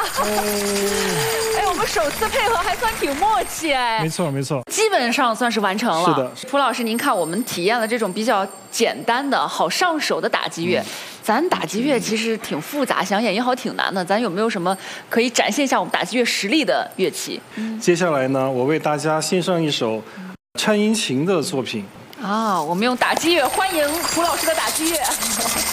哎，我们首次配合还算挺默契哎。 没错没错， 基本上算是完成了。 是的， 蒲老师，您看我们体验了这种比较简单的好上手的打击乐，咱打击乐其实挺复杂，想演绎好挺难的。咱有没有什么可以展现一下我们打击乐实力的乐器？ 接下来呢，我为大家献上一首颤音琴的作品。 啊，我们用打击乐欢迎蒲老师的打击乐。